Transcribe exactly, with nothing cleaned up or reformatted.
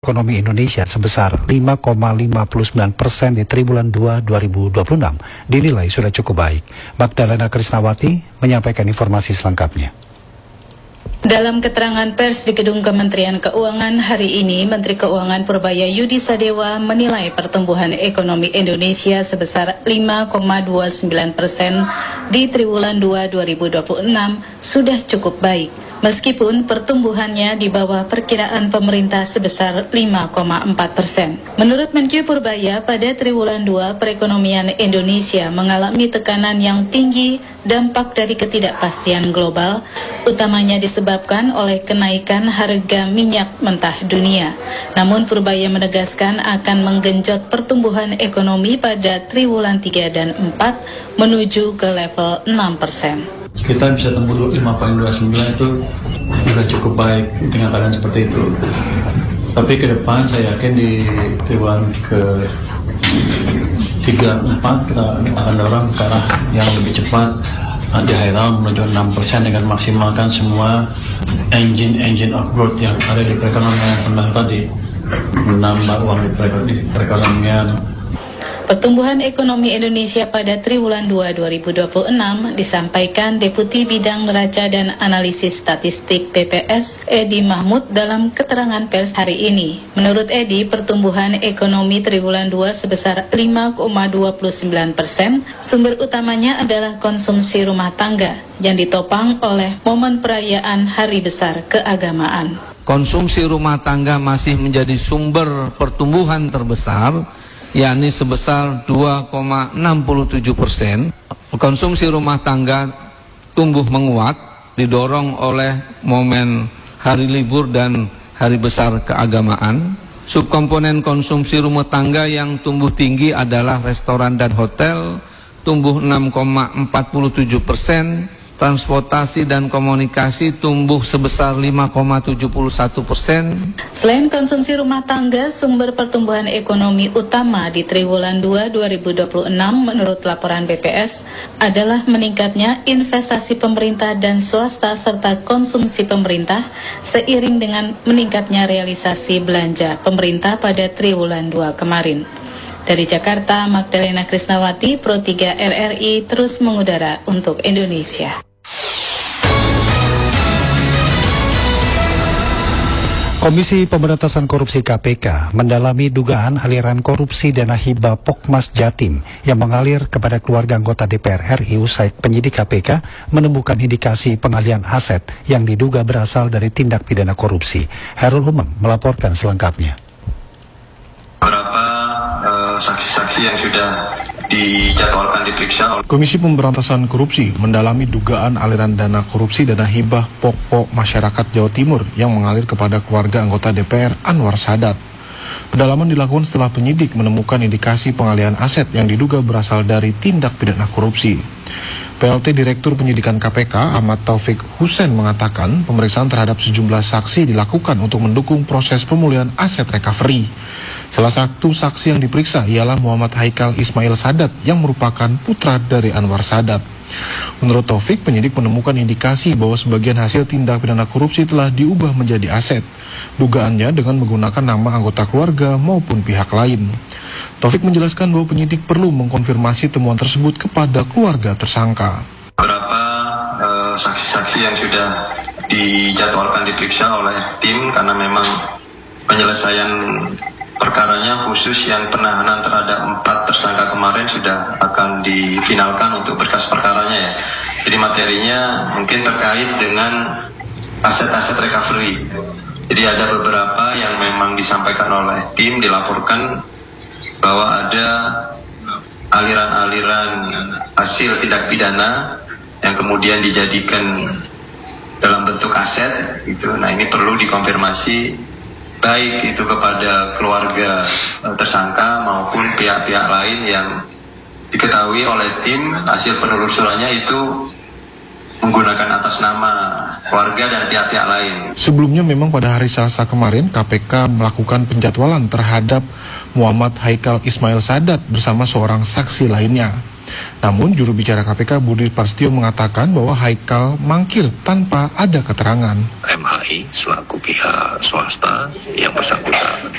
Ekonomi Indonesia sebesar lima koma lima sembilan persen di triwulan dua dua ribu dua puluh enam dinilai sudah cukup baik. Magdalena Krisnawati menyampaikan informasi selengkapnya. Dalam keterangan pers di Gedung Kementerian Keuangan hari ini, Menteri Keuangan Purbaya Yudi Sadewa menilai pertumbuhan ekonomi Indonesia sebesar lima koma dua sembilan persen di triwulan dua dua ribu dua puluh enam sudah cukup baik. Meskipun pertumbuhannya di bawah perkiraan pemerintah sebesar lima koma empat persen. Menurut Menkyu Purbaya, pada triwulan dua perekonomian Indonesia mengalami tekanan yang tinggi dampak dari ketidakpastian global, utamanya disebabkan oleh kenaikan harga minyak mentah dunia. Namun Purbaya menegaskan akan menggenjot pertumbuhan ekonomi pada triwulan tiga dan empat menuju ke level enam persen. Kita bisa tembus lima koma dua sembilan itu sudah cukup baik dengan keadaan seperti itu. Tapi ke depan saya yakin di triwulan ke tiga empat kita akan dorong ke arah yang lebih cepat di akhir tahun menuju enam persen dengan maksimalkan semua engine-engine of growth yang ada di perekonomian yang tadi, menambah uang di perekonomian. Pertumbuhan ekonomi Indonesia pada triwulan dua dua ribu dua puluh enam disampaikan Deputi Bidang Neraca dan Analisis Statistik B P S Edi Mahmud dalam keterangan pers hari ini. Menurut Edi, pertumbuhan ekonomi triwulan dua sebesar lima koma dua sembilan persen, sumber utamanya adalah konsumsi rumah tangga yang ditopang oleh momen perayaan Hari Besar Keagamaan. Konsumsi rumah tangga masih menjadi sumber pertumbuhan terbesar, yakni sebesar dua koma enam tujuh persen. Konsumsi rumah tangga tumbuh menguat, didorong oleh momen hari libur dan hari besar keagamaan. Subkomponen konsumsi rumah tangga yang tumbuh tinggi adalah restoran dan hotel, tumbuh enam koma empat tujuh persen. Transportasi dan komunikasi tumbuh sebesar lima koma tujuh satu persen. Selain konsumsi rumah tangga, sumber pertumbuhan ekonomi utama di triwulan dua dua ribu dua puluh enam menurut laporan B P S adalah meningkatnya investasi pemerintah dan swasta serta konsumsi pemerintah seiring dengan meningkatnya realisasi belanja pemerintah pada triwulan dua kemarin. Dari Jakarta, Magdalena Krisnawati, Pro tiga R R I terus mengudara untuk Indonesia. Komisi Pemberantasan Korupsi K P K mendalami dugaan aliran korupsi dana hibah Pokmas Jatim yang mengalir kepada keluarga anggota D P R R I usai penyidik K P K menemukan indikasi pengalihan aset yang diduga berasal dari tindak pidana korupsi. Herul Umam melaporkan selengkapnya. Beberapa uh, saksi-saksi yang sudah dijadwalkan diperiksa. Komisi Pemberantasan Korupsi mendalami dugaan aliran dana korupsi dana hibah pokok masyarakat Jawa Timur yang mengalir kepada keluarga anggota D P R Anwar Sadat. Pendalaman dilakukan setelah penyidik menemukan indikasi pengalihan aset yang diduga berasal dari tindak pidana korupsi. P L T Direktur Penyidikan K P K Ahmad Taufik Hussein mengatakan pemeriksaan terhadap sejumlah saksi dilakukan untuk mendukung proses pemulihan aset recovery. Salah satu saksi yang diperiksa ialah Muhammad Haikal Ismail Sadat yang merupakan putra dari Anwar Sadat. Menurut Taufik, penyidik menemukan indikasi bahwa sebagian hasil tindak pidana korupsi telah diubah menjadi aset. Dugaannya dengan menggunakan nama anggota keluarga maupun pihak lain. Taufik menjelaskan bahwa penyidik perlu mengkonfirmasi temuan tersebut kepada keluarga tersangka. Beberapa uh, saksi-saksi yang sudah dijadwalkan diperiksa oleh tim karena memang penyelesaian perkaranya khusus yang penahanan terhadap empat tersangka kemarin sudah akan difinalkan untuk berkas perkaranya ya. Jadi materinya mungkin terkait dengan aset-aset recovery. Jadi ada beberapa yang memang disampaikan oleh tim, dilaporkan bahwa ada aliran-aliran hasil tindak pidana yang kemudian dijadikan dalam bentuk aset gitu. Nah, ini perlu dikonfirmasi baik itu kepada keluarga tersangka maupun pihak-pihak lain yang diketahui oleh tim hasil penelusurannya itu menggunakan atas nama keluarga dan pihak-pihak lain. Sebelumnya memang pada hari Selasa kemarin K P K melakukan penjadwalan terhadap Muhammad Haikal Ismail Sadat bersama seorang saksi lainnya. Namun juru bicara K P K Budi Prasetyo mengatakan bahwa Haikal mangkir tanpa ada keterangan. M H I selaku pihak swasta yang bersangkutan